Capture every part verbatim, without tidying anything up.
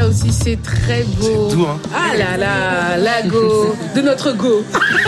Ça aussi, c'est très beau. C'est doux, hein. Ah là là, la go de notre go.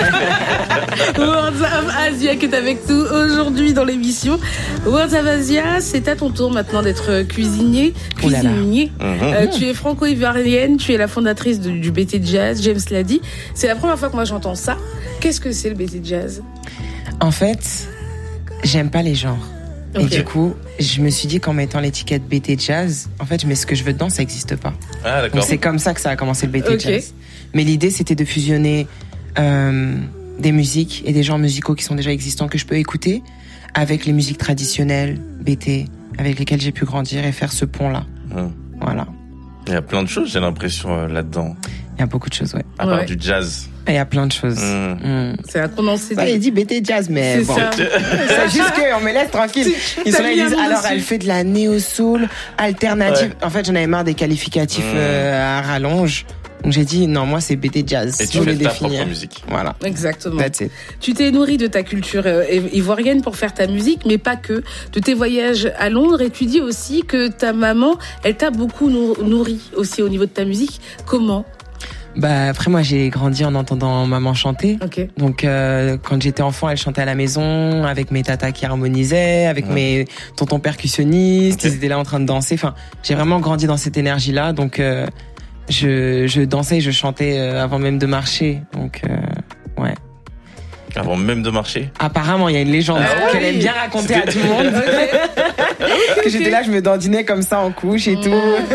Words of Asia qui est avec nous aujourd'hui dans l'émission. Words of Asia, c'est à ton tour maintenant d'être cuisinier, cuisinier. Oh là là. Euh, tu es franco-ivoirienne, tu es la fondatrice de, du B T Jazz, James l'a dit. C'est la première fois que moi j'entends ça. Qu'est-ce que c'est le B T Jazz ? En fait, j'aime pas les genres. Okay. Et du coup, je me suis dit qu'en mettant l'étiquette B T Jazz, en fait, je mets ce que je veux dedans, ça n'existe pas. Ah, d'accord. Donc c'est comme ça que ça a commencé le B T Okay. Jazz. Mais l'idée, c'était de fusionner euh, des musiques et des genres musicaux qui sont déjà existants que je peux écouter avec les musiques traditionnelles B T avec lesquelles j'ai pu grandir et faire ce pont-là. Hum. Voilà. Il y a plein de choses, j'ai l'impression, euh, là-dedans. Il y a beaucoup de choses, ouais. À part Ouais. du jazz. Il y a plein de choses. Mmh. Mmh. C'est un condensé. Ça, il dit B T Jazz, mais C'est bon. ça. C'est juste qu'on me laisse tranquille. Ils sont là, ils disent, alors elle fait de la néo-soul, alternative. Ouais. En fait, j'en avais marre des qualificatifs Mmh. euh, à rallonge. Donc j'ai dit, non, moi c'est B T Jazz. Et tu Faut fais le ta définir. propre musique. Voilà. Exactement. That's it. Tu t'es nourri de ta culture euh, ivoirienne pour faire ta musique, mais pas que. De tes voyages à Londres, et tu dis aussi que ta maman, elle t'a beaucoup nour- nourri aussi au niveau de ta musique. Comment ? Bah après moi j'ai grandi en entendant maman chanter. Ok. Donc euh, quand j'étais enfant, elle chantait à la maison avec mes tatas qui harmonisaient, avec Ouais. mes tontons percussionnistes, Ok. ils étaient là en train de danser. Enfin, j'ai vraiment grandi dans cette énergie-là. Donc euh, je je dansais et je chantais euh, avant même de marcher. Donc euh, ouais. Avant même de marcher. Apparemment, il y a une légende Ah qu'elle oui. aime bien raconter à tout le monde. Que j'étais là, je me dandinais comme ça en couche et tout.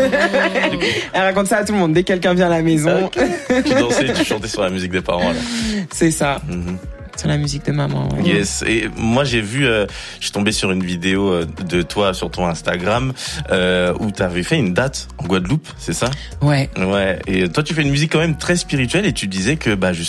Elle raconte ça à tout le monde. Dès que quelqu'un vient à la maison, Tu dansais, tu chantais sur la musique des parents, là. c'est ça. Mhm. Sur la musique de maman. Ouais. Yes. Et moi, j'ai vu, euh, je suis tombé sur une vidéo euh, de toi sur ton Instagram, euh, où t'avais fait une date en Guadeloupe, c'est ça? Ouais. Ouais. Et toi, tu fais une musique quand même très spirituelle et tu disais que, bah,